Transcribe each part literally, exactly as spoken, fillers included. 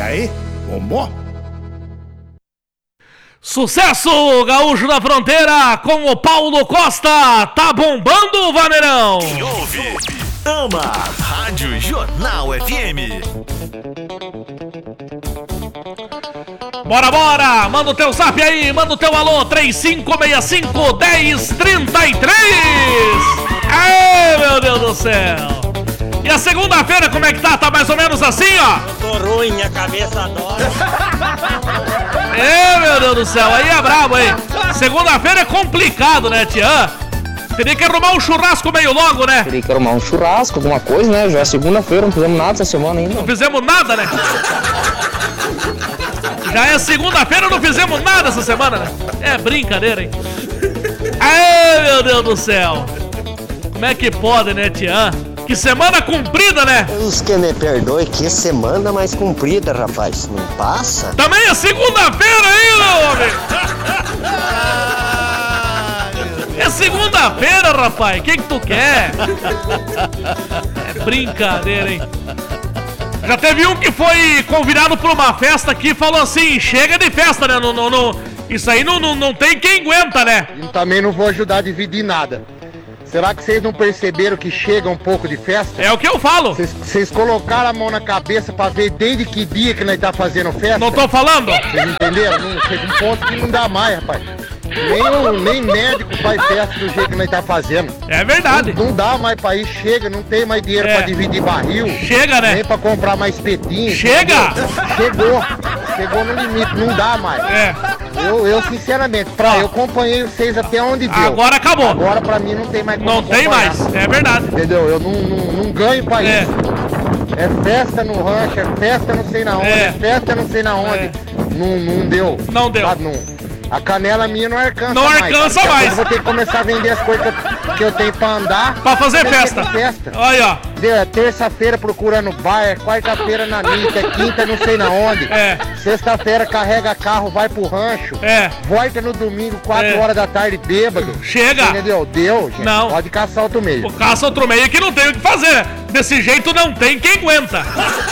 aí, bombou? Sucesso, Gaúcho da Fronteira, com o Paulo Costa. Tá bombando, Vaneirão? Quem ouve, ama. Rádio Jornal F M. Bora, bora! Manda o teu zap aí, manda o teu alô, três cinco seis cinco, um zero três três. Ai, meu Deus do céu! E a segunda-feira, como é que tá? Tá mais ou menos assim, ó? Eu tô ruim, minha cabeça adora. É, meu Deus do céu, aí é brabo, hein? Segunda-feira é complicado, né, Tian? Teria que arrumar um churrasco meio logo, né? Teria que arrumar um churrasco, alguma coisa, né? Já é segunda-feira, não fizemos nada essa semana ainda. Não fizemos nada, né? Já é segunda-feira, não fizemos nada essa semana, né? É brincadeira, hein? Ai, meu Deus do céu! Como é que pode, né, Tian? Que semana comprida, né? Deus que me perdoe, que semana mais comprida, rapaz. Não passa? Também é segunda-feira ainda, homem! É segunda-feira, rapaz! O que que tu quer? É brincadeira, hein? Já teve um que foi convidado pra uma festa aqui e falou assim, chega de festa, né? Não, não, não, isso aí não, não, não tem quem aguenta, né? E também não vou ajudar a dividir nada. Será que vocês não perceberam que chega um pouco de festa? É o que eu falo. Vocês colocaram a mão na cabeça pra ver desde que dia que nós tá fazendo festa? Não tô falando? Vocês entenderam? Não, chega um ponto que não dá mais, rapaz. Nem, um, nem médico faz festa do jeito que nós tá fazendo. É verdade. Não, não dá mais pra ir, chega, não tem mais dinheiro é. pra dividir barril. Chega, né? Nem pra comprar mais espetinho. Chega! Entendeu? Chegou, chegou no limite, não dá mais. É. Eu, eu sinceramente, pra, eu acompanhei vocês até onde deu. Agora acabou. Agora pra mim não tem mais como Não tem mais, é verdade. Entendeu? Eu não, não, não ganho pra é. isso. É festa no rancho, é festa não sei na onde, é, é festa não sei na onde. É. Não, não deu. Não deu. Tá, não. A canela minha não alcança não mais. Não alcança mais. Eu vou ter que começar a vender as coisas que eu, que eu tenho pra andar. Pra fazer festa. festa. Olha, ó. É terça-feira procurando bar, é quarta-feira na Nita, é quinta não sei na onde. É. Sexta-feira carrega carro, vai pro rancho. É. Volta no domingo, quatro é. horas da tarde, bêbado. Chega. Entendeu? Deu, gente. Não. Pode caçar outro meio. O caça outro meio que não tem o que fazer. Desse jeito não tem quem aguenta.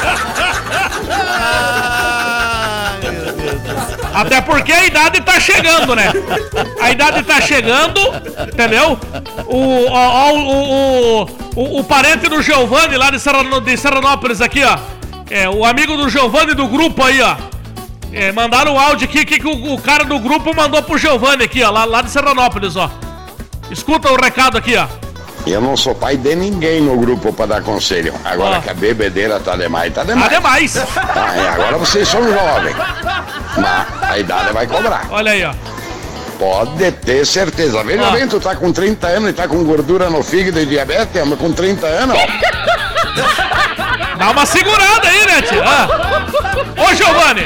Até porque a idade tá chegando, né? A idade tá chegando, entendeu? O, o, o, o, o parente do Giovanni lá de, Serran, de Serranópolis aqui, ó. É, o amigo do Giovanni do grupo aí, ó. É, mandaram o áudio aqui que, que o, o cara do grupo mandou pro Giovanni aqui, ó. Lá, lá de Serranópolis, ó. Escuta o recado aqui, ó. Eu não sou pai de ninguém no grupo pra dar conselho. Agora ah. que a bebedeira tá demais, tá demais. Tá demais. Ah, é, agora vocês são jovens. Mas a idade vai cobrar. Olha aí, ó. Pode ter certeza. Veja ah. bem, tu tá com trinta anos e tá com gordura no fígado e diabetes, mas com trinta anos, ó. Dá uma segurada aí, né, tia? Ah. Ô, Giovanni.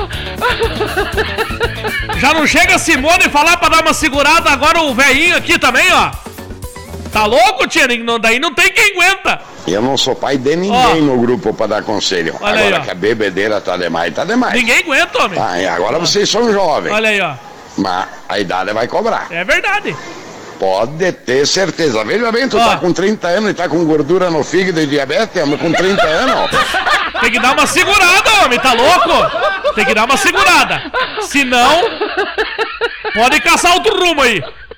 Já não chega a Simone falar pra dar uma segurada, agora o velhinho aqui também, ó. Tá louco, tia? Daí não tem quem aguenta. Eu não sou pai de ninguém oh. no grupo pra dar conselho. Olha agora aí, que a bebedeira tá demais, tá demais. Ninguém aguenta, homem. Ah, e agora vocês são jovens. Olha aí, ó. Mas a idade vai cobrar. É verdade. Pode ter certeza. Veja bem, tu oh. tá com trinta anos e tá com gordura no fígado e diabetes, mas com trinta anos, ó. Tem que dar uma segurada, homem, tá louco? Tem que dar uma segurada. Senão, pode caçar outro rumo aí.